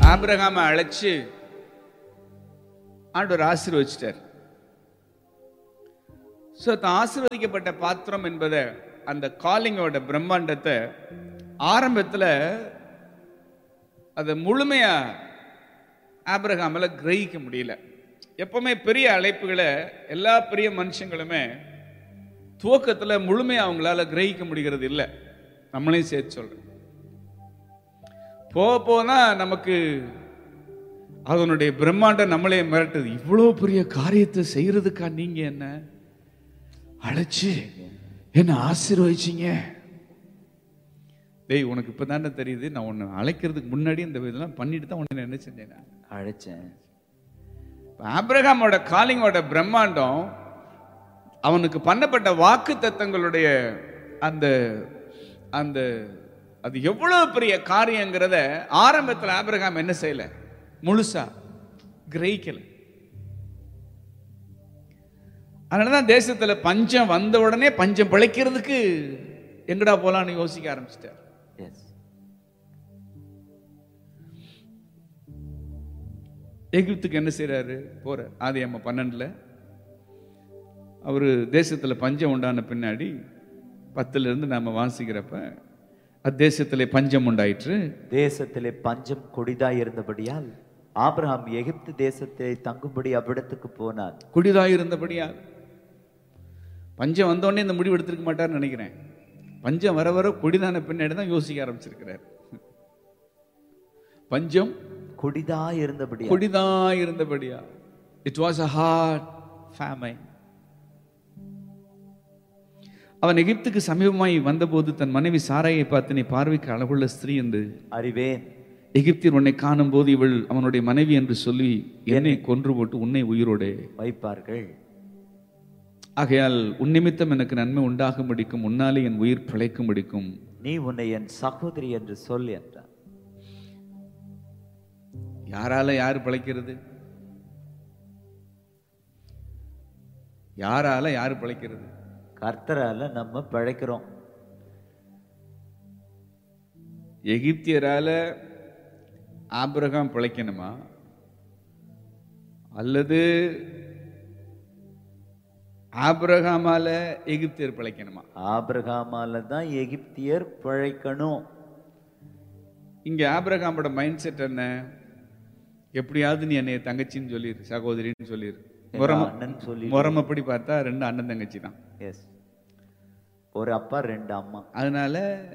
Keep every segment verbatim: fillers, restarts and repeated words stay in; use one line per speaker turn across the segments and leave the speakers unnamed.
ஆபிரகாமை அழைச்சு ஆண்டவர் ஆசீர்வதிச்சிட்டார். சோ ஆசீர்வதிக்கப்பட்ட பாத்திரம் என்பதை, அந்த காலிங்கோட பிரம்மாண்டத்தை ஆரம்பத்துல அதை முழுமையா ஆபிரகாமால கிரகிக்க முடியல. எப்பவுமே பெரிய அழைப்புகளை எல்லா பெரிய மனுஷங்களுமே துவக்கத்துல முழுமையா அவங்களால கிரகிக்க முடிகிறது இல்லை. நம்மளையும் சேர்த்து சொல்றேன். போக போதான் நமக்கு அதனுடைய பிரம்மாண்டம் நம்மளே மிரட்டுது. இவ்வளவு பெரிய காரியத்தை செய்யறதுக்கா நீங்க என்ன அழைச்சு என்ன ஆசீர்வதிச்சீங்க? டேய், உனக்கு இப்பதானே தெரியுது, நான் உன்னை அழைக்கிறதுக்கு முன்னாடி இந்த இதெல்லாம் பண்ணிட்டு தான் உன்னை என்ன செஞ்சேன், அழைச்சேன். ஆபிரகாமோட காலிங்கோட பிரம்மாண்டம், அவனுக்கு பண்ணப்பட்ட வாக்கு தத்தங்களுடைய அந்த அந்த அது எவ்வளவு பெரிய காரியங்கிறத ஆரம்பத்தில் ஆபிரகாம் என்ன செய்யல, முழுசா கிரகிக்கல. அதனாலதான் தேசத்துல பஞ்சம் வந்த உடனே பஞ்சம் பிழைக்கிறதுக்கு எங்கடா போலான்னு யோசிக்க ஆரம்பிச்சிட்டார். எகிப்துக்கு என்ன செய்யறாரு, போற ஆதியாகமம் பன்னெண்டுல அவரு தேசத்துல பஞ்சம் உண்டான பின்னாடி பத்துல இருந்து நாம வாசிக்கிறப்ப, அத்தேசத்திலே பஞ்சம் உண்டாயிற்று.
தேசத்திலே பஞ்சம் கொடிதாய் இருந்தபடியால் ஆபிரகாம் எகிப்து தேசத்தை தங்கும்படி அவ்விடத்துக்கு போனார்.
கொடிதாய் இருந்தபடியால் பஞ்சம் வந்தோடனே இந்த முடிவு எடுத்திருக்க மாட்டார்னு நினைக்கிறேன். பஞ்சம் வர வர கொடிதான பின்னாடி தான் யோசிக்க ஆரம்பிச்சிருக்கிறார். பஞ்சம்
கொடிதாய் இருந்தபடியா
கொடிதாய் இருந்தபடியா it was a hard famine. அவன் எகிப்துக்கு சமீபமாய் வந்தபோது தன் மனைவி சாராயை பார்த்து, நீ பார்வைக்கு அழகுள்ள ஸ்திரீ என்று அறிவேன். எகிப்தியர் உன்னை காணும் போது இவள் அவனுடைய மனைவி என்று சொல்லி என்னை கொன்று போட்டு உன்னை உயிரோடு
வைப்பார்கள்.
ஆகையால் உன் நிமித்தம் எனக்கு நன்மை உண்டாகும்படிக்கும் உன்னாலே என் உயிர் பிழைக்கும்படிக்கும்
நீ உன்னை என் சகோதரி என்று சொல் என்றார்.
யாரால யாரு பிழைக்கிறது? யாரால யாரு பிழைக்கிறது?
கர்த்தரால நம்ம பிழைக்கிறோம்.
எகிப்தியரால ஆபிரகாம் பிழைக்கணுமா, அல்லது ஆபிரகாமால எகிப்தியர் பிழைக்கணுமா?
ஆபிரகாமால தான் எகிப்தியர் பிழைக்கணும்.
இங்க ஆபிரகாமோட மைண்ட் செட் என்ன? எப்படியாவது நீ என்னைய தங்கச்சின்னு சொல்லிரு, சகோதரின்னு சொல்லிரு. முறமப்படி பார்த்தா ரெண்டு அண்ணன் தங்கச்சி தான்.
எஸ், ஒரு அப்பா ரெண்டு அம்மா.
அதனால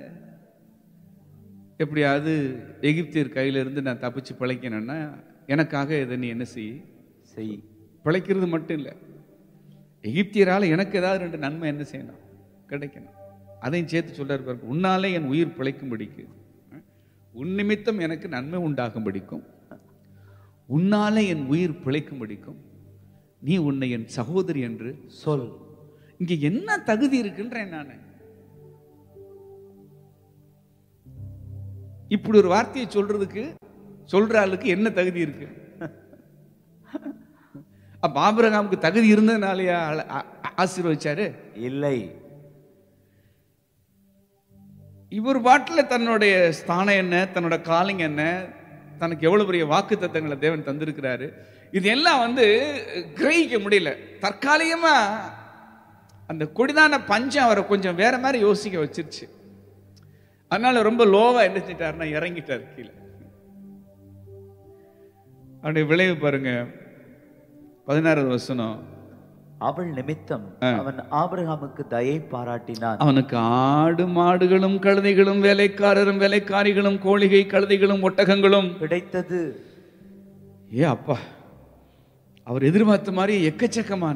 எப்படியாவது எகிப்தியர் கையில இருந்து நான் தப்பிச்சு பிழைக்கணும்னா எனக்காக இதை நீ என்ன செய் செய் பிழைக்கிறது மட்டும் இல்லை, எகிப்தியரால எனக்கு ஏதாவது ரெண்டு நன்மை என்ன செய்யணும், கிடைக்கணும். அதையும் சேர்த்து சொல்றாரு பாருங்க. உன்னாலே என் உயிர் பிழைக்கும்படிக்கு, உன் நிமித்தம் எனக்கு நன்மை உண்டாகும்படிக்கும், உன்னாலே என் உயிர் பிழைக்கும்படிக்கும் நீ உன்னை என் சகோதரி என்று சொல். இங்க என்ன தகுதி இருக்குன்றேன் நான். இப்படி ஒரு வார்த்தையை சொல்றதுக்கு சொல்ற ஆளுக்கு என்ன தகுதி இருக்கு? அப்ப ஆபிரகாமுக்கு தகுதி இருந்ததுனாலயா ஆசீர்வதிச்சாரு? இல்லை. இவர் பாட்டில் தன்னுடைய ஸ்தானம் என்ன, தன்னோட காலிங் என்ன, தனக்கு எவ்வளவு பெரிய வாக்கு தத்தங்களை தேவன் தந்திருக்கிறாரு, இது எல்லாம் வந்து கிரகிக்க முடியல. தற்காலிகமா அந்த கொடிதான பஞ்சம் அவரை கொஞ்சம் வேற மாதிரி யோசிக்க வச்சிருச்சு. அதனால ரொம்ப லோவா என்ன செஞ்சிட்டாருன்னா இறங்கிட்டார் கீழே. அவருடைய விளைவு பாருங்க, பதினாறாவது வசனம்.
அவள் நிமித்தம் அவன் ஆபிரகாமுக்கு தயை பாராட்டினான்.
அவனுக்கு ஆடு மாடுகளும் கழுதைகளும் வேலைக்காரரும் வேலைக்காரிகளும் கோழிகை கழுதைகளும் ஒட்டகங்களும் கிடைத்தது. ஏ அப்பா, அவர் எதிர்பார்த்த மாதிரி எக்கச்சக்கமான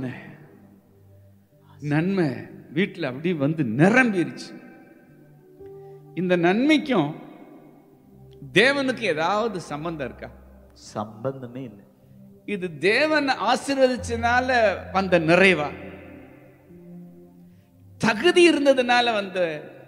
நன்மை வீட்டில் அப்படி வந்து நிரம்பிருச்சு. இந்த நன்மைக்கும் தேவனுக்கு ஏதாவது சம்பந்தம் இருக்கா?
சம்பந்தமே இல்லை.
இது தேவன் ஆசீர்வதிச்சனால வந்த நிறைவா, தகுதி இருந்ததுனால வந்த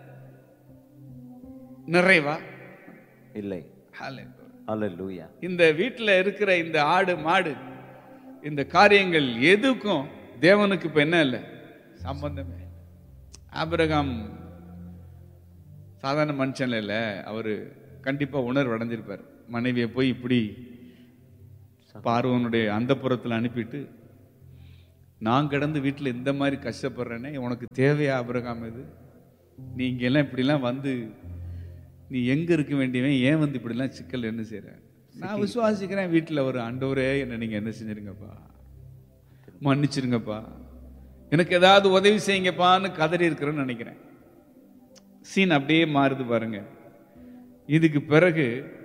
நிறைவா?
இல்லை. ஹல்லேலூயா.
இந்த வீட்டில் இருக்கிற இந்த ஆடு மாடு இந்த காரியங்கள் எதுக்கும் தேவனுக்கு இப்ப என்ன இல்லை சம்பந்தமே. ஆபிரகாம் சாதாரண மனுஷன் இல்ல, அவரு கண்டிப்பா உணர்வு அடைஞ்சிருப்பார். மனைவியை போய் இப்படி பார்வோனுடைய அந்தப்புறத்தில் அனுப்பிட்டு, நான் கிடந்து வீட்டில் இந்த மாதிரி கஷ்டப்படுறேனே, உனக்கு தேவையா ஆபிரகாம்? இது நீ இங்கெல்லாம் இப்படிலாம் வந்து நீ எங்க இருக்க வேண்டியவன், ஏன் வந்து இப்படிலாம் சிக்கல் என்ன செய்யற? நான் விசுவாசிக்கிறேன் வீட்டில் ஒரு ஆண்டவரே என்ன நீங்க என்ன செஞ்சிருங்கப்பா, மன்னிச்சிருங்கப்பா, எனக்கு ஏதாவது உதவி செய்யுங்கப்பான்னு கதறி இருக்கிறேன்னு நினைக்கிறேன். சீன் அப்படியே மாறுது பாருங்க. இதுக்கு பிறகு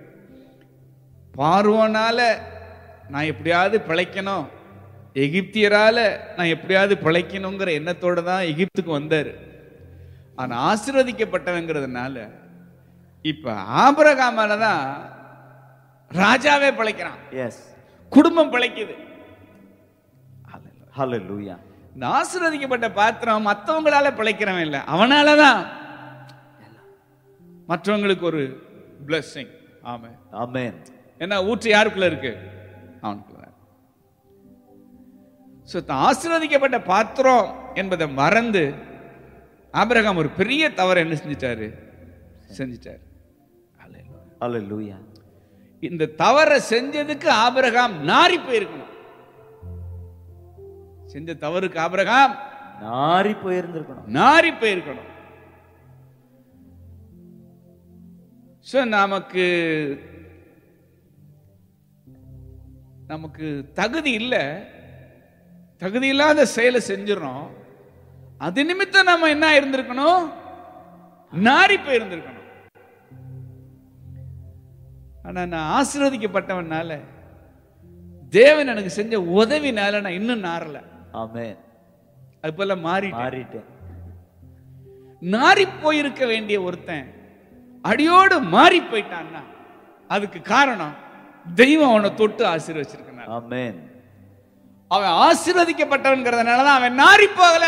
பார்வோனால நான் எப்படியாவது பிழைக்கணும், எகிப்தியரால நான் எப்படியாவது பிழைக்கணுங்கிற எண்ணத்தோட தான் எகிப்துக்கு வந்தார். ஆனா ஆசீர்வதிக்கப்பட்டவங்கிறதுனால இப்ப ஆபிரகாமால தான் ராஜாவே பிழைக்கிறான். எஸ், குடும்பம் பிழைக்குது.
ஹல்லேலூயா.
இந்த ஆசீர்வதிக்கப்பட்ட பாத்திரம் மற்றவங்களால பிழைக்கிறவன் இல்லை, அவனாலதான் மற்றவங்களுக்கு ஒரு blessing. ஆமென்
ஆமென்.
என்ன ஊற்று யாருக்குள்ள இருக்கு? அவனுக்குள்ள. சோ ஆசீர்வதிக்கப்பட்ட பாத்திரம் என்பதை மறந்து ஆபிரகாம் ஒரு பெரிய தவறு என்ன செஞ்சிட்டாரு? செஞ்சிட்டாரு.
ஹல்லேலூயா.
இந்த தவறை செஞ்சதுக்கு ஆபிரகாம் நாரி போயிருக்கணும். செஞ்ச தவறுக்கு ஆபிரகாம்
நாரி போயிருந்திருக்கணும்,
நாரி போயிருக்கணும். சோ நமக்கு நமக்கு தகுதி இல்லை, தகுதி இல்லாத செயலை செஞ்சிடறோம். அது நிமித்தம் நம்ம என்ன இருந்திருக்கணும்? நாரி போயிருந்திருக்கணும். ஆனா நான் ஆசீர்வதிக்கப்பட்டவனால, தேவன் எனக்கு செஞ்ச உதவினால நான் இன்னும் நாரல.
ஆமென்.
அது போல மாறி
மாறிட்டேன்.
நாரி போயிருக்க வேண்டிய ஒருத்தன் அடியோடு மாறி போயிட்டான்னா அதுக்கு காரணம் தெய்வம் அவனை தொட்டு ஆசீர்வச்சிருக்கிறான்.
ஆமென்.
அவன் ஆசீர்வதிக்கப்பட்டவன்கிறதுனாலதான் அவன் நாரி போகல.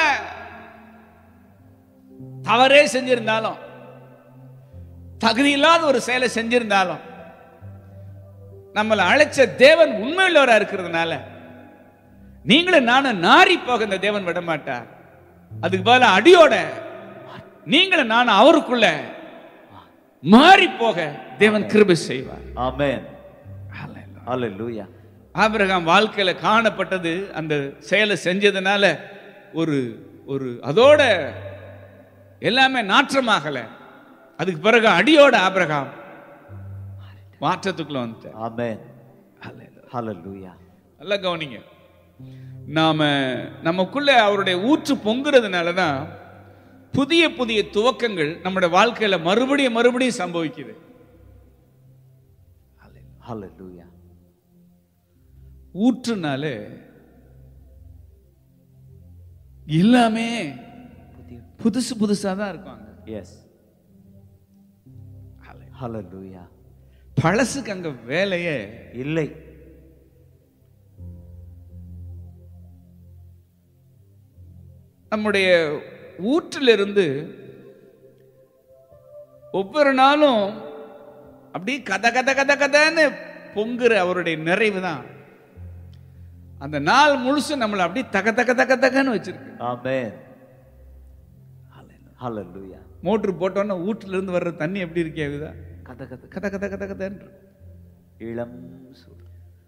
தவறே செஞ்சிருந்தாலும், தகுதி இல்லாத ஒரு செயலை செஞ்சிருந்தாலும், நம்மளை அழைச்ச தேவன் உண்மையுள்ளவரா இருக்கிறதுனால நீங்களும் நானும் நாரி போக இந்த தேவன் விட மாட்டார். அதுக்கு பதிலா அடியோட நீங்களும் நானும் அவருக்குள்ள மாறி போக தேவன் கிருபை செய்வார்.
ஆமென். ஹல்லேலூயா.
ஆபிரகாம் வாழ்க்கையில காணப்பட்டது அந்த செயலை செஞ்சதுனால ஒரு ஒரு அதோட எல்லாமே நாற்றமாகல. அதுக்கு பிறகு அடியோட ஆபிரகாம் மாற்றத்துக்குள்ள வந்துட்டார்.
ஆமென். ஹல்லேலூயா.
நல்லா கவனிங்க. நாம நமக்குள்ள அவருடைய ஊற்று பொங்குறதுனாலதான் புதிய புதிய துவக்கங்கள் நம்முடைய வாழ்க்கையில மறுபடியும் மறுபடியும் சம்பவிக்குது.
ஹல்லேலூயா.
ஊற்றுனாலே எல்லாமே புதுசு புதுசா தான் இருக்காங்க.
எஸ். ஹல்லேலூயா.
பழசுக்கு அங்க வேலையே
இல்லை.
நம்முடைய ஊற்றிலிருந்து ஒவ்வொரு நாளும் அப்படியே கத கத கத கதன்னு பொங்குற அவருடைய நிறைவு தான் அந்த நாள் முழுசும் நம்மளை அப்படியே தக தக தக தகன்னு வச்சிருக்கு.
ஆமென். ஹல்லேலூயா.
மோட்டர் போட்டோன்னா ஊற்றுல இருந்து வர்ற தண்ணி எப்படி இருக்கே
கத கத
கத கத கத கதன்னு
இளம் சூடு.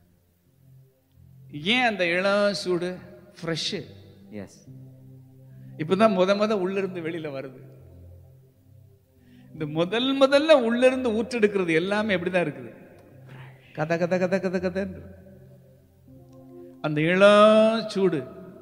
ஏன் அந்த இளம் சூடு? ஃப்ரெஷ்.
எஸ்.
இப்பதான் முத முத உள்ள இருந்து வெளியில வருது. இந்த முதல் முதல்ல உள்ள இருந்து ஊற்றெடுக்கிறது எல்லாமே எப்படிதான் இருக்குது? கத கத கத கத கதன்னு. அந்த இளம் சூடு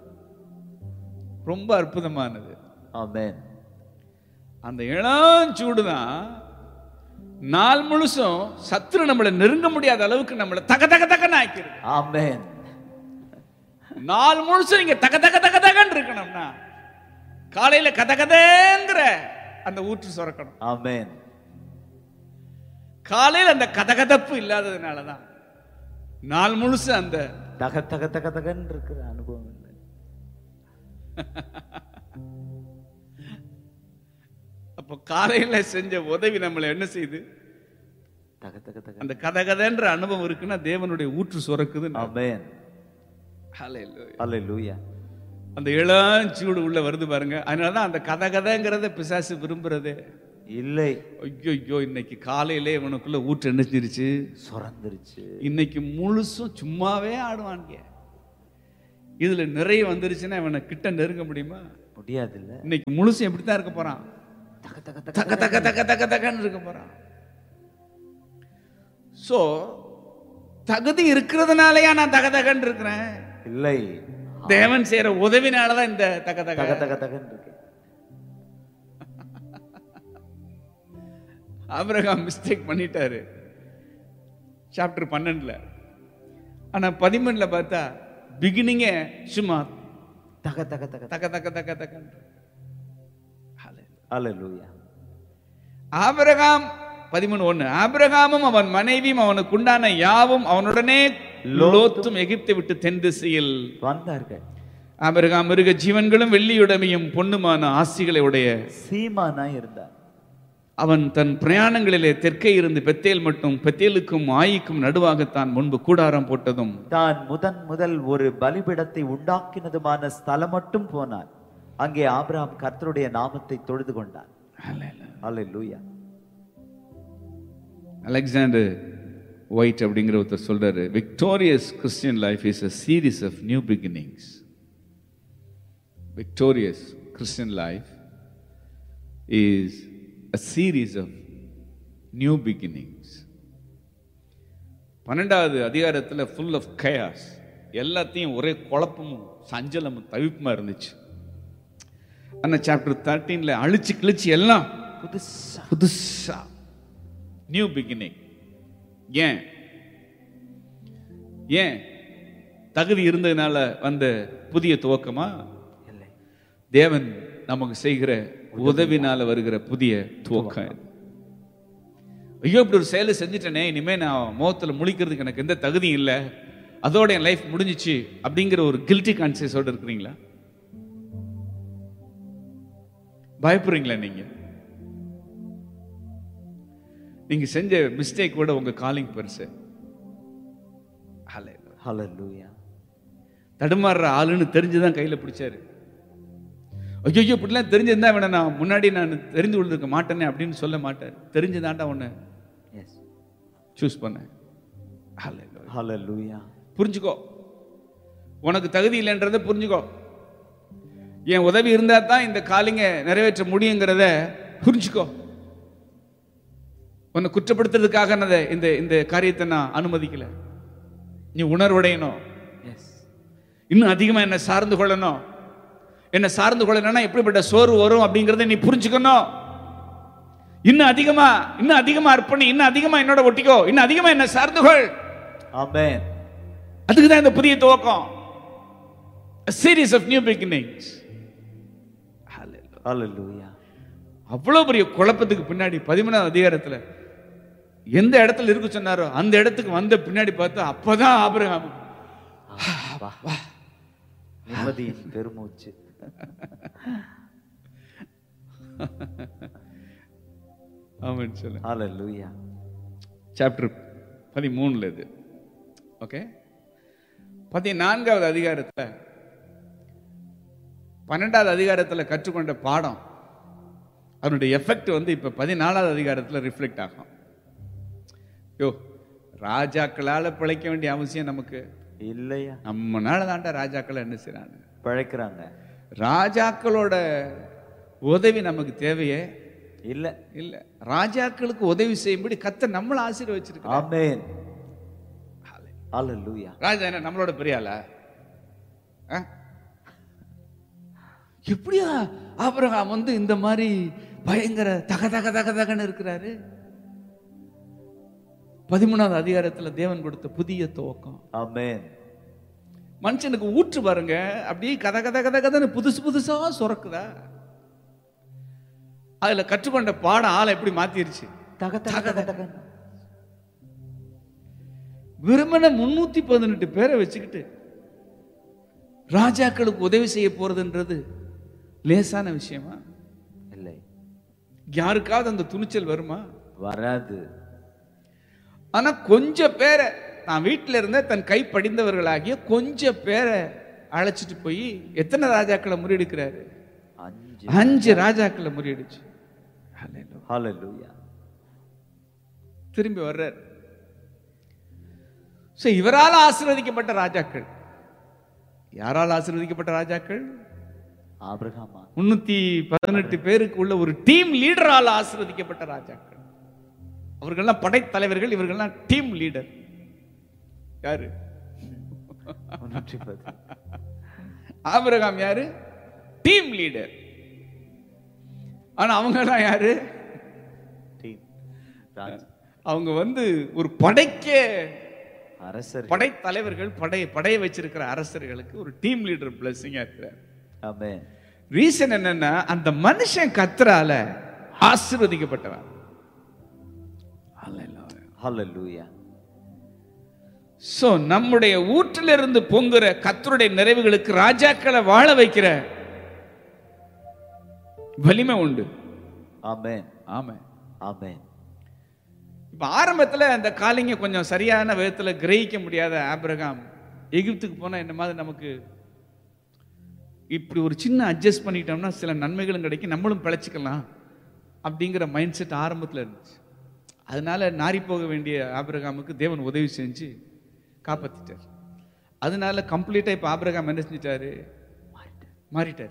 ரொம்ப அற்புதமானது.
ஆமென்.
அந்த இளம் சூடு தான் நாள் முழுசும் சத்துரு நம்மளை நெருங்க முடியாத அளவுக்கு நம்மளை தக தக தகன்னு ஆக்கிடுது.
ஆமென்.
நாள் முழுசும் நீங்க தக தக தக தகன்னு இருக்கணும்னா காலையில கத கதங்கிற அந்த ஊற்று சுரக்கணும்.
ஆமென்.
காலையில் அந்த கதகதப்பு இல்லாததுனாலதான் நாள் முழுசு அந்த
தக தக தக தகன்னு இருக்கிற அனுபவம் இல்லை.
அப்ப காலையில செஞ்ச உதவி நம்மளை என்ன செய்யுது?
தக தக தக.
அந்த கதகதன்ற அனுபவம் இருக்குன்னா தேவனுடைய ஊற்று சுரக்குது.
ஆமென்.
ஹல்லேலூயா.
ஹல்லேலூயா.
அந்த இளஞ்சூடு உள்ள வருது பாருங்க. அதனாலதான் அந்த கதகதங்கிறத பிசாசு விரும்புறதே.
இல்லை.
ஐயோ, இன்னைக்கு காலையிலே இவனுக்குள்ள ஊற்று என்னச்சிருச்சு,
சுரந்துருச்சு.
இன்னைக்கு முழுசும் சும்மாவே ஆடுவாங்க. இதுல நிறைய வந்துருச்சுன்னா இவனை கிட்ட நெருங்க முடியுமா?
முடியாது. இல்ல,
இன்னைக்கு முழுசும் எப்படித்தான் இருக்க போறான்? தக்க தக்க தக்க தக்க தக்க தக்க தக்கன்னு இருக்க போறான். சோ தகுதி இருக்கிறதுனாலயா நான் தக தகன்னு இருக்கிறேன்?
இல்லை,
தேவன் செய்யற உதவினாலதான் இந்த தக தக
தக தக தகன்னு இருக்கு.
ஆபிரகாம் மிஸ்டேக் பண்ணிட்டாரு சாப்டர் பன்னெண்டுல. ஆனா பதிமூணுல பார்த்தா பிகினிங்கே சும்மா
தக தக தக
தக தக தக தக.
ஹல்லேலூயா.
ஆபிரகாம் பதிமூணு ஒண்ணு, ஆபிரகாமும் அவன் மனைவியும் அவனுக்கு உண்டான யாவும் அவனுடனே லோத்தும் எகிப்தை விட்டு தென் திசையில்
வந்தார்கள்.
ஆபிரகாம் மிருக ஜீவன்களும் வெள்ளியுடைமையும் பொண்ணுமான ஆசிகளை உடைய
சீமானா இருந்தார்.
அவன் தன் பிரயாணங்களிலே தெற்கே இருந்து பெத்தேல் மட்டும் பெத்தேலுக்கும் ஆயிக்கும் நடுவாகத்தான் முன்பு கூடாரம் போட்டதும்
தான் முதன் முதல் ஒரு பலிபீடத்தை உண்டாக்கினதுமான ஸ்தலம் மட்டும் போனான். அங்கே ஆபிரகாம் கர்த்தருடைய நாமத்தை தொழுது கொண்டான். ஹல்லேலூயா.
அலெக்சாண்டர் ஒயிட் அப்படிங்கிற ஒருத்தர் சொல்றாரு, victorious Christian life is a series of new beginnings. Victorious Christian life is a series of new beginnings. பன்னெண்டாவது அதிகாரத்தில் full of chaos, எல்லாத்தையும் ஒரே குழப்பமும் சஞ்சலமும் தவிப்புமா இருந்துச்சு. ஆனா சாப்டர் தேர்ட்டீன்ல அழிச்சு கிழிச்சு எல்லாம் புதுசா புதுசா நியூ பிகினிங். ஏன் ஏன் தகுதி இருந்ததுனால வந்த புதிய துவக்கமா? இல்லை, தேவன் நமக்கு செய்கிற உதவினால வருகிற புதிய துவக்கம். ஐயோ, இப்படி ஒரு செயலை செஞ்சுட்டேனே, இனிமே நான் முகத்துல முழிக்கிறதுக்கு எனக்கு எந்த தகுதியும் இல்லை, அதோட என் லைஃப் முடிஞ்சிச்சு அப்படிங்கிற ஒரு கில்ட்டி கான்சியஸோட இருக்கிறீங்களா? பயப்படுறீங்களா? நீங்க நீங்க செஞ்ச மிஸ்டேக் கூட உங்க காலிங் பெருசு.
ஹல்லேலூயா.
தடுமாறுற ஆளுன்னு தெரிஞ்சுதான் கையில பிடிச்சாரு. ஐயோ, இப்படிலாம் தெரிஞ்சிருந்தா இவனை நான் முன்னாடி நான் தெரிந்து கொண்டிருக்க மாட்டேனே அப்படின்னு சொல்ல மாட்டார். தெரிஞ்சுதான்டா உன்னை சூஸ் பண்ணேன்.
ஹல்லேலூயா.
புரிஞ்சுக்கோ, உனக்கு தகுதி இல்லைன்றதை புரிஞ்சுக்கோ. என் உதவி இருந்தா தான் இந்த காலிங்க நிறைவேற்ற முடியுங்கிறத புரிஞ்சுக்கோ. உன்னை குற்றப்படுத்துறதுக்காக இந்த இந்த காரியத்தை நான் அனுமதிக்கல. நீ உணர்வடையணும், இன்னும் அதிகமா என்ன சார்ந்து கொள்ளணும். என்ன சார்ந்து கொள்ளணும்னா எப்படிப்பட்ட சோர்வு வரும் அப்படிங்கறத நீ புரிஞ்சுக்கணும். இன்னும் அதிகமா இன்னும் அதிகமா அர்ப்பணி, இன்னும் அதிகமா என்னோட ஒட்டிக்கோ, இன்னும் அதிகமா என்ன சார்ந்து கொள்.
ஆமென்.
அதுக்குதான் இந்த புதிய துவக்கம். A series of new beginnings.
ஹல்லேலூயா.
அவ்வளவு பெரிய குழப்பத்துக்கு பின்னாடி பதிமூணாவது அதிகாரத்துல எந்த இடத்துல இருக்கு சொன்னாரோ அந்த இடத்துக்கு வந்த பின்னாடி பார்த்தா அப்பதான் ஆபிரகாம்
நிம்மதியின் பெருமூச்சு.
ஆமென் சொல்லுங்க.
ஹல்லேலூயா.
சாப்டர் பதிமூணுல இது. ஓகே, பதினான்காவது அதிகாரத்துல பன்னெண்டாவது அதிகாரத்துல கற்றுக்கொண்ட பாடம் அதனுடைய எஃபெக்ட் வந்து இப்ப பதினாலாவது அதிகாரத்துல ரிஃப்ளெக்ட் ஆகும். யோ, ராஜாக்களால பிழைக்க வேண்டிய அவசியம் நமக்கு இல்லையா? நம்மனால தாண்டா ராஜாக்கள் என்ன செய்யறாங்க,
பிழைக்கிறாங்க.
ராஜாக்களோட உதவி நமக்கு தேவையே
இல்ல
இல்ல. ராஜாக்களுக்கு உதவி செய்யும்படி கர்த்தர் நம்மள ஆசீர்வதிச்சிருக்கார்.
ஆமென். ஹல்லேலூயா.
ராஜா என்ன நம்மளோட பெரிய ஆளா? எப்படியா ஆபிரகாம் வந்து இந்த மாதிரி பயங்கர தக தக தக தகன்னு இருக்கிறாரு? பதிமூணாவது அதிகாரத்துல தேவன் கொடுத்த புதிய துவக்கம்.
ஆமென்.
மனுஷனுக்கு ஊற்று பாருங்க, அப்படியே கத கத கத கதன்னு புதுசு புதுசா சுரக்குதா. அதுல கற்றுக்கொண்ட பாடம் ஆளை எப்படி மாத்திருச்சு.
தக தக தக.
விரும்பின முன்னூத்தி பதினெட்டு பேரை வச்சுக்கிட்டு ராஜாக்களுக்கு உதவி செய்ய போறதுன்றது லேசான விஷயமா?
இல்லை.
யாருக்காவது அந்த துணிச்சல் வருமா?
வராது.
ஆனா கொஞ்சம் பேரை நான் வீட்டில இருந்த தன் கை படிந்தவர்களாகிய கொஞ்சம் பேரை அழைச்சிட்டு போய் எத்தனை ராஜாக்களை முறியடிக்கிறாரு? அஞ்சு ராஜாக்களை முறியடிச்சு.
ஹalleluya.
திரும்பி வர்றார். சோ இவரால் ஆசீர்வதிக்கப்பட்ட ராஜாக்கள். யாரால் ஆசீர்வதிக்கப்பட்ட ராஜாக்கள்?
ஆபிரகாமா.
முன்னூத்தி பதினெட்டு பேருக்கு உள்ள ஒரு டீம் லீடரால் ஆசீர்வதிக்கப்பட்ட ராஜாக்கள். அவர்கள்லாம் படைத்தலைவர்கள், இவர்கள்லாம் டீம் லீடர். யாரு? ஆபிரகாம் யாரு? Team leader. ஆனா அவங்க எல்லாம் யாரு? அவங்க வந்து ஒரு படைக்க அரசர், படை தலைவர்கள், படை படைய வச்சிருக்கிற அரசர்களுக்கு ஒரு டீம் லீடர் பிளஸிங்கா இருக்கிறார்.
ஆமென்.
ரீசன் என்னன்னா, அந்த மனுஷன் கர்த்தரால ஆசீர்வதிக்கப்பட்டவன்.
ஹalleluya.
சோ நம்முடைய ஊற்றிலிருந்து பொங்குற கர்த்தருடைய நிறைவுகளுக்கு ராஜாக்களை வாழ வைக்கிற வலிமை உண்டு.
ஆமென்.
ஆமென்.
ஆமென்.
இப்ப ஆரம்பத்துல அந்த காலிங்க கொஞ்சம் சரியான விதத்துல கிரகிக்க முடியாத ஆபிரகாம் எகிப்துக்கு போனா என்ன மாதிரி நமக்கு இப்படி ஒரு சின்ன அட்ஜஸ்ட் பண்ணிட்டோம்னா சில நன்மைகளும் கிடைக்கும், நம்மளும் பிழைச்சிக்கலாம் அப்படிங்கிற மைண்ட் செட் ஆரம்பத்தில் இருந்துச்சு. அதனால நாரி போக வேண்டிய ஆபிரகாமுக்கு தேவன் உதவி செஞ்சு காப்பாத்திட்டார். அதனால கம்ப்ளீட்டா இப்ப ஆபிரகாம் என்ன செஞ்சிட்டாரு? மாறிட்டார்.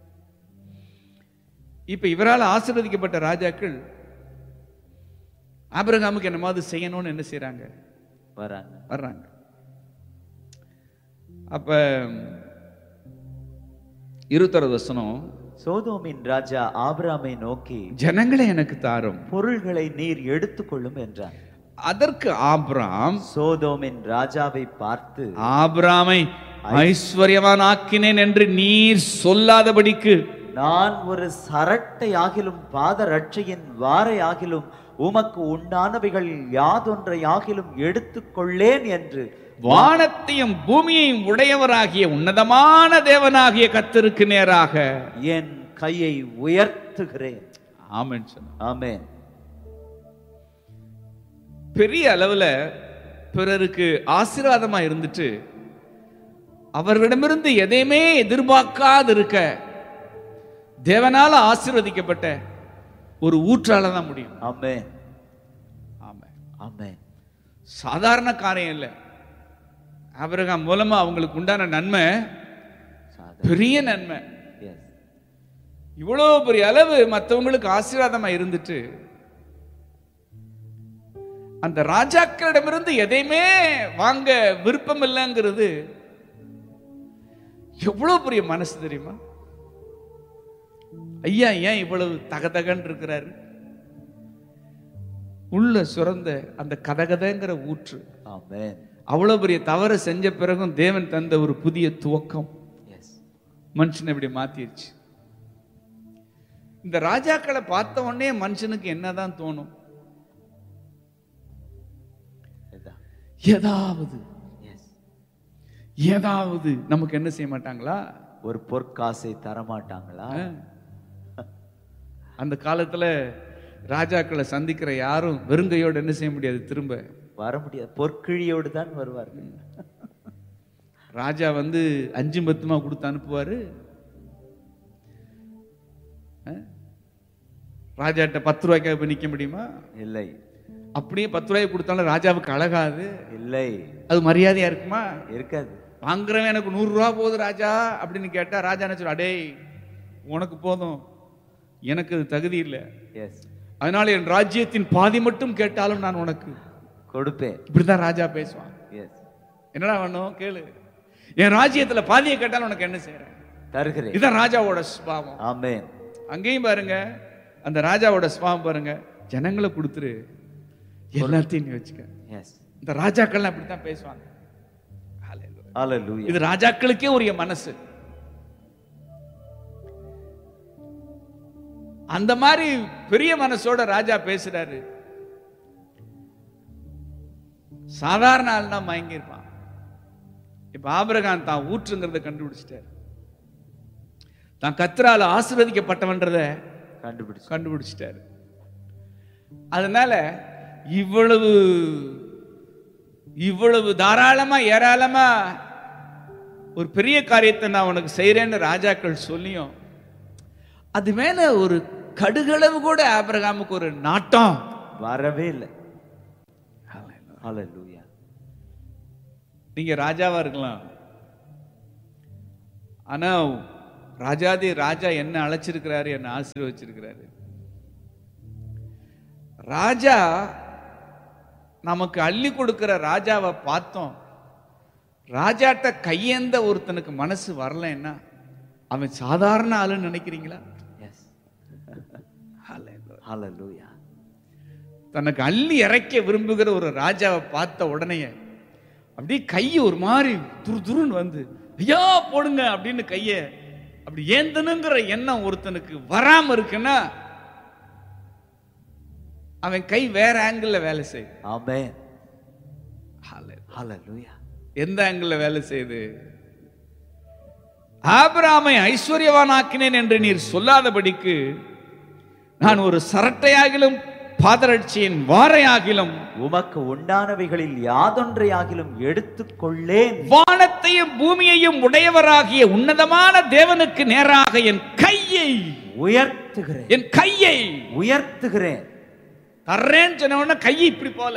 இப்ப இவரால் ஆசீர்வதிக்கப்பட்ட ராஜாக்கள் ஆபிரகாமுக்கு என்ன மாதிரி செய்யணும்னு என்ன செய்யறாங்க?
வராங்க
வர்றாங்க. அப்ப இருபத்தொரு வசனம்,
சோதோமின் ராஜா ஆபிரகாமை நோக்கி,
ஜனங்களை எனக்கு தாரும்,
பொருள்களை நீர் எடுத்துக்கொள்ளும் என்றார்.
அதற்கு ஆபிரகாம்
சோதோமின் ராஜாவை பார்த்து,
ஆபிரகாமை ஐஸ்வர்யவான் ஆக்கினேன் என்று நீர் சொல்லாதபடிக்கு
நான் ஒரு சரட்டை ஆகிலும் பாத ரட்சையின் வாரை ஆகிலும் உமக்கு உண்டானவைகள் யாதொன்றை ஆகிலும் எடுத்துக்கொள்ளேன் என்று
வானத்தையும் பூமியையும் உடையவராகிய உன்னதமான தேவனாகிய கர்த்தருக்கு நேராக
என் கையை உயர்த்துகிறேன்.
ஆமென்.
ஆமென்.
பெரிய அளவுல பிறருக்கு ஆசீர்வாதமா இருந்துட்டு அவர்களிடமிருந்து எதையுமே எதிர்பார்க்காது இருக்க தேவனால ஆசீர்வதிக்கப்பட்ட ஒரு ஊற்றால தான் முடியும்.
ஆமென்.
ஆமென்.
ஆமென்.
சாதாரண காரியம் இல்லை. ஆபிரகாம் மூலமா அவங்களுக்கு உண்டான நன்மை பெரிய நன்மை. இவ்வளவு பெரிய அளவு மற்றவங்களுக்கு ஆசீர்வாதமா இருந்துட்டு அந்த ராஜாக்களிடமிருந்து எதையுமே வாங்க விருப்பம் இல்லைங்கிறது எவ்வளவு பெரிய மனசு தெரியுமா? ஐயா ஏன் இவ்வளவு தகதகன்னு இருக்கிறாரு? உள்ள சுரந்த அந்த கதகதங்கிற ஊற்று.
ஆமென்.
அவ்வளவு பெரிய தவறு செஞ்ச பிறகும் தேவன் தந்த ஒரு புதிய துவக்கம் மனுஷனை இப்படி மாத்திருச்சு. இந்த ராஜாக்களை பார்த்த உடனே மனுஷனுக்கு என்னதான் தோணும்? ஏதாவது ஏதாவது நமக்கு என்ன செய்ய மாட்டாங்களா?
ஒரு பொற்காசை தர மாட்டாங்களா?
அந்த காலத்துல ராஜாக்களை சந்திக்கிற யாரும் வெறுங்கையோடு என்ன செய்ய முடியாது, திரும்ப
வர முடியாது. பொற்கிழியோடு தான் வருவார்கள்.
ராஜா வந்து அஞ்சு பத்துமா கொடுத்து அனுப்புவாரு. ராஜாட்ட பத்து ரூபாய்க்காக போய் நிக்க முடியுமா?
இல்லை.
அப்படியே பத்து ரூபாய் கொடுத்தாலும் ராஜாவுக்கு அழகாது.
இல்லை.
அது மரியாதையா இருக்குமா?
இருக்காது.
வாங்குறவன் எனக்கு நூறு ரூபா போகுது ராஜா அப்படின்னு கேட்டா ராஜா என்ன சொல்ற? அடேய் உனக்கு போதும், எனக்கு அது தகுதி இல்லை, அதனால என் ராஜ்யத்தின் பாதி மட்டும் கேட்டாலும் நான் உனக்கு
கொடுப்பேன்.
இப்படிதான் ராஜா பேசுவான். என்னடா வேணும் கேளு, என் ராஜ்யத்துல பாதியை கேட்டாலும் உனக்கு என்ன செய்யறேன்,
தருகிறேன்.
இதுதான் ராஜாவோட சுபாவம்.
ஆமென்.
அங்கேயும் பாருங்க, அந்த ராஜாவோட சுபாவம் பாருங்க, ஜனங்களை கொடுத்துரு, எல்லாத்தையும் நீ வச்சுக்க. இந்த ராஜாக்கள் அப்படித்தான் பேசுவாங்க. இது ராஜாக்களுக்கே உரிய மனசு. அந்த மாதிரி பெரிய மனசோட ராஜா பேசுறாரு. சாதாரண ஆள் தான் மயங்கி இருப்பான். இப்ப ஆபிரகாம் தான் ஊற்றுங்கிறத கண்டுபிடிச்சிட்டாரு, தான் கர்த்தரால ஆசீர்வதிக்கப்பட்டவன்றத கண்டுபிடிச்சு கண்டுபிடிச்சிட்டாரு. அதனால இவ்வளவு இவ்வளவு தாராளமா ஏராளமா ஒரு பெரிய காரியத்தை நான் உனக்கு செய்யறேன்னு ராஜாக்கள் சொல்லியும் அது மேல ஒரு கடுகளவு கூட ஆபிரகாமுக்கு ஒரு நாட்டம்
வரவே இல்லை. ஹல்லேலூயா.
நீங்க ராஜாவா இருக்கலாம், ஆனா ராஜாதி ராஜா என்ன அழைச்சிருக்கிறாரு, என்ன ஆசீர்வச்சிருக்கிறாரு. ராஜா நமக்கு அள்ளி கொடுக்கிற ராஜாவை பார்த்தோம். ராஜாட்ட கையேந்த ஒருத்தனுக்கு மனசு வரலன்னா அவன் சாதாரண ஆளுன்னு நினைக்கிறீங்களா?
ஹல்லேலூயா.
தனக்கு அள்ளி இறைக்க விரும்புகிற ஒரு ராஜாவை பார்த்த உடனே அப்படியே கையை ஒரு மாதிரி துரு துருன்னு வந்து ஐயா போடுங்க அப்படின்னு கைய அப்படி ஏந்தனுங்கிற எண்ணம் ஒருத்தனுக்கு வராம இருக்குன்னா அவன் கை வேற ஆங்கிள் வேலை செய்யும்.
ஆமென். ஹல்லேலூயா.
எந்த ஆங்கிள் வேலை செய்யுது? ஆபிரகாமை ஐஸ்வர்யவானாக்கினேன் என்று நீர் சொல்லாதபடிக்கு நான் ஒரு சரட்டையாகிலும் பாதரட்சியின் வாரையாகிலும்
உமக்கு உண்டானவைகளில் யாதொன்றையாகிலும் எடுத்துக்கொள்ளேன்.
வானத்தையும் பூமியையும் உடையவராகிய உன்னதமான தேவனுக்கு நேராக என் கையை
உயர்த்துகிறேன்.
என் கையை
உயர்த்துகிறேன்.
தர்றேன்னு சொன்ன உடனே கையை இப்படி போல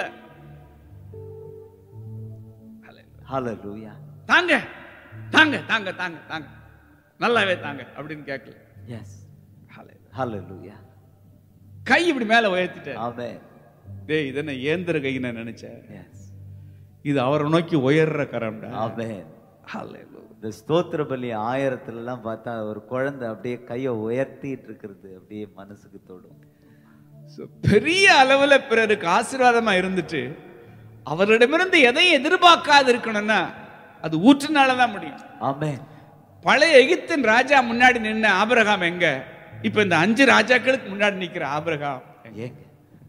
ஹல்லேலூயா.
தாங்க தாங்க தாங்க தாங்க தாங்க நல்லாவே தாங்க அப்படின்னு கேட்கல.
எஸ். ஹல்லேலூயா.
கை இப்படி மேல உயர்த்திட்டேன்.
ஆமென்.
டேய் இது என்ன ஏந்திர கை நான் நினைச்சேன்.
எஸ்.
இது அவரை நோக்கி உயர்ற கரம்டா.
ஆமென்.
ஹல்லேலூயா.
இந்த ஸ்தோத்திர பலி ஆயிரத்துல எல்லாம் பார்த்தா ஒரு குழந்தை அப்படியே கையை உயர்த்திட்டு இருக்கிறது அப்படியே மனசுக்கு தொடும்.
பெரிய அளவுல பிறருக்கு ஆசீர்வாதமா இருந்துட்டு அவரிடமிருந்து எதையும் எதிர்பார்க்காது இருக்கணும்னா அது ஊற்றுனாலதான் முடியும்.
ஆமென்.
பழைய எகிப்தின் ராஜா முன்னாடி நின்ன ஆபிரகாம் எங்க? இப்ப இந்த அஞ்சு ராஜாக்களுக்கு முன்னாடி நிக்கிற ஆபிரகாம்
எங்க?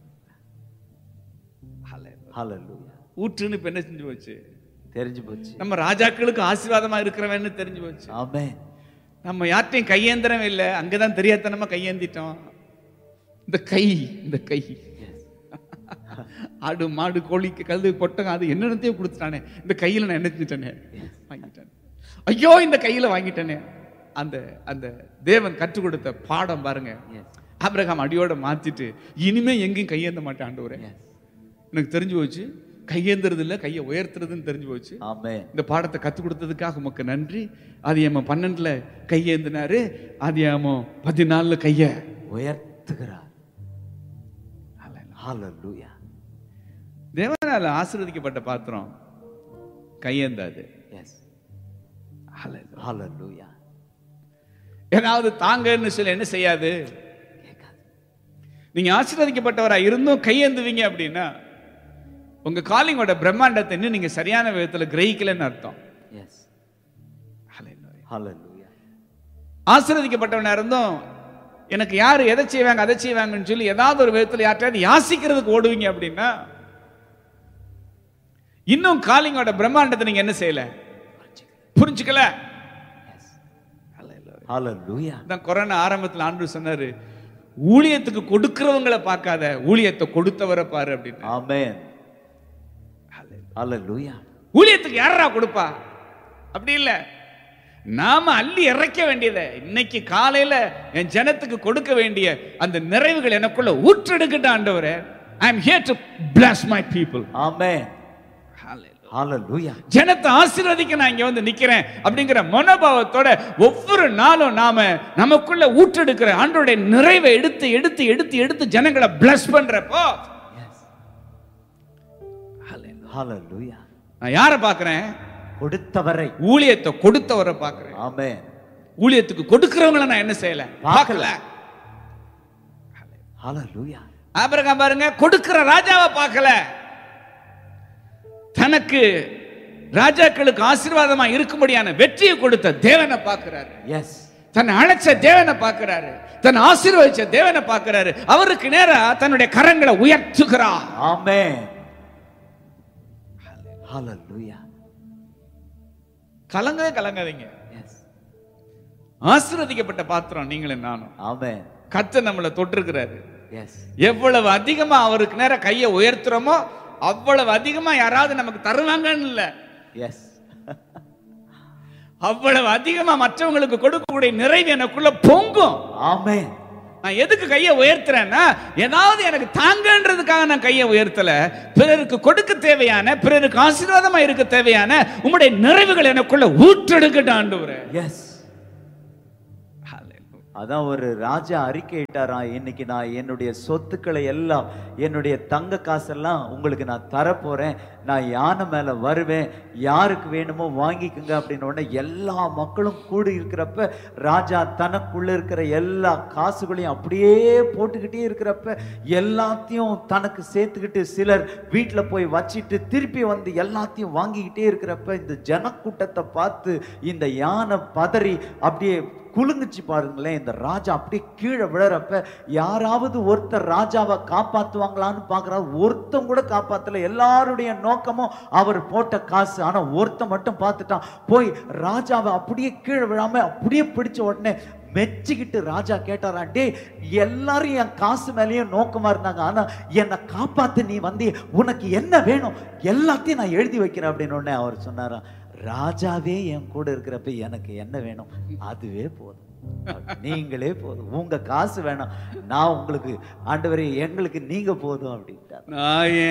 ஹல்லேலூயா.
ஊற்றுன்னு இப்ப என்ன செஞ்சு போச்சு?
தெரிஞ்சு போச்சு.
நம்ம ராஜாக்களுக்கு ஆசீர்வாதமா இருக்கிறவன்னு தெரிஞ்சு போச்சு.
ஆமென்.
நம்ம யார்ட்டையும் கையேந்திரம் இல்லை, அங்கதான் தெரியாதனமா கையேந்திட்டோம். இந்த கை இந்த கை ஆடு மாடு கோழிக்கு கழுது பொட்டகம் அது என்னென்னத்தையும் கொடுத்துட்டானே, இந்த கையில நான் என்ன செஞ்சிட்டேனே வாங்கிட்டேன். ஐயோ இந்த கையில வாங்கிட்டேனே. அந்த அந்த தேவன் கற்றுக் கொடுத்த பாடம் பாருங்க. ஆபிரகாம் அடியோட மாத்திட்டு இனிமே எங்கேயும் கையேந்த மாட்டேன் ஆண்டவரே, எனக்கு தெரிஞ்சு போச்சு கையேந்துறது இல்ல கையை உயர்த்துறதுன்னு தெரிஞ்சு போச்சு. இந்த பாடத்தை கற்றுக் கொடுத்ததுக்காக உமக்கு நன்றி. ஆதியாகமம் பன்னெண்டுல கையேந்தினாரு, ஆதியாகமம் பதினாலுல கைய
உயர்த்துகிறார். ஹல்லேலூயா.
தேவனால ஆசீர்வதிக்கப்பட்ட பாத்திரம் கையேந்தாது.
எஸ். ஹல்லேலூயா.
ஏதாவது தாங்கன்னு சொல்லி என்ன செய்யாது? நீங்க ஆசீர்வதிக்கப்பட்டவரா இருந்தும் கையேந்துவீங்க அப்படின்னா உங்க காலிங்கோட பிரம்மாண்டத்தை இன்னும் நீங்க சரியான விதத்துல கிரகிக்கலன்னு அர்த்தம்.
எஸ். ஹல்லேலூயா.
ஆசீர்வதிக்கப்பட்டவனா இருந்தும் எனக்கு யாரு எதை செய்வாங்க அதை செய்வாங்கன்னு சொல்லி ஏதாவது ஒரு விதத்துல யார்ட்டையாவது யாசிக்கிறதுக்கு ஓடுவீங்க அப்படின்னா இன்னும் காலிங்கோட பிரம்மாண்டத்தை நீங்க என்ன செய்யல, புரிஞ்சுக்கல.
ஹல்லேலூயா.
தான் கொரோனா ஆரம்பத்தில் ஆண்டு சொன்னாரு, ஊழியத்துக்கு கொடுக்கிறவங்களை பார்க்காத, ஊழியத்தை கொடுத்தவரை பாரு அப்படின்னு.
ஆமென். ஹல்லேலூயா.
ஊழியத்துக்கு யாரா கொடுப்பா? அப்படி இல்ல, நாம அள்ளி இறைக்க வேண்டியதை இன்னைக்கு காலையில என் ஜனத்துக்கு கொடுக்க வேண்டிய அந்த நிறைவுகள் எனக்குள்ள ஊற்றெடுக்கட்டும் ஆண்டவரே. I am here to bless my people.
ஆமென். ஹல்லேலூயா.
ஜனத்தை ஆசீர்வதிக்க நான் இங்க வந்து நிக்கிறேன் அப்படிங்கிற மனோபாவத்தோட ஒவ்வொரு நாளும் நாம நமக்குள்ள ஊற்றெடுக்கிற ஆண்டவருடைய நிறைவை எடுத்து எடுத்து எடுத்து எடுத்து ஜனங்களை bless பண்றப்போ
ஹல்லேலூயா.
நான் யாரை பார்க்கிறேன்?
கொடுத்தவரை,
ஊழியத்தை கொடுத்தவரை பார்க்கிறேன்.
ஆமென்.
ஊழியத்துக்கு கொடுக்கிறவங்களை நான் என்ன செய்யல, பார்க்கல.
ஹல்லேலூயா.
ஆபிரகாம் பாருங்க, கொடுக்கிற ராஜாவை பார்க்கல, தனக்கு ராஜாக்களுக்கு ஆசீர்வாதமா இருக்கும்படியான வெற்றியை கொடுத்த தேவனை பார்க்கிறாரு.
எஸ்.
தன்னை அழைச்ச தேவனை பார்க்கிறாரு, தன்னை ஆசீர்வதிச்ச தேவனை பார்க்கிறாரு. அவருக்கு நேரா தன்னுடைய கரங்களை உயர்த்துகிறார்.
ஆமென். ஹல்லேலூயா.
கலங்கவே கலங்காதீங்க.
எஸ்.
ஆசீர்வதிக்கப்பட்ட பாத்திரம் நீங்களும் நானும்.
ஆமென்.
கர்த்தர் நம்மளை தொட்டிருக்கிறாரு.
எஸ்.
எவ்வளவு அதிகமா அவருக்கு நேர கையை உயர்த்துறோமோ அவ்வளவு அதிகமா யாராவது நமக்கு தருவாங்கன்னு இல்ல,
எஸ்,
அவ்வளவு அதிகமா மற்றவங்களுக்கு கொடுக்கக்கூடிய நிறைவு எனக்குள்ள பொங்கும்.
ஆமென்.
நான் எதுக்கு கையை உயர்த்துறேன்னா, ஏதாவது எனக்கு தாங்கன்றதுக்காக நான் கையை உயர்த்தல. பிறருக்கு கொடுக்க தேவையான, பிறருக்கு ஆசீர்வாதமா இருக்க தேவையான உம்முடைய நிறைவுகள் எனக்குள்ள ஊற்றெடுக்கட்டும் ஆண்டவரே.
எஸ், அதான் ஒரு ராஜா அறிக்கையிட்டாரா, இன்னைக்கு நான் என்னுடைய சொத்துக்களை எல்லாம், என்னுடைய தங்க காசெல்லாம் உங்களுக்கு நான் தரப்போறேன், நான் யானை மேல வருவேன், யாருக்கு வேணுமோ வாங்கிக்குங்க அப்படின்னு உடனே எல்லா மக்களும் கூடி இருக்கிறப்ப ராஜா தனக்குள்ள இருக்கிற எல்லா காசுகளையும் அப்படியே போட்டுக்கிட்டே இருக்கிறப்ப எல்லாத்தையும் தனக்கு சேர்த்துக்கிட்டு சிலர் வீட்டுல போய் வச்சிட்டு திருப்பி வந்து எல்லாத்தையும் வாங்கிக்கிட்டே இருக்கிறப்ப இந்த ஜனக்கூட்டத்தை பார்த்து இந்த யானை பதறி அப்படியே குலுங்குச்சு பாருங்களேன். இந்த ராஜா அப்படியே கீழே விழறப்ப யாராவது ஒருத்தர் ராஜாவை காப்பாத்துவாங்களான்னு பாக்குறாரு. ஒருத்தம் கூட காப்பாத்தல. எல்லாருடைய நோக்கமும் அவர் போட்ட காசு. ஆனா ஒருத்தன் மட்டும் பார்த்துட்டான். போய் ராஜாவை அப்படியே கீழே விழாம அப்படியே பிடிச்ச உடனே மெச்சிக்கிட்டு ராஜா கேட்டாரா, டே எல்லாரும் என் காசு மேலேயும் நோக்கமா இருந்தாங்க, ஆனா என்னை காப்பாத்து நீ வந்து உனக்கு என்ன வேணும் எல்லாத்தையும் நான் எழுதி வைக்கிறேன் அப்படின்னு உடனே அவர் சொன்னாரா, ராஜாவே என் கூட இருக்கிறப்ப எனக்கு என்ன வேணும் அதுவே போதும், நீங்களே போதும், உங்க காசு வேணாம், நான் உங்களுக்கு ஆண்டவரே எங்களுக்கு நீங்க போதும் அப்படின்ட்டார்.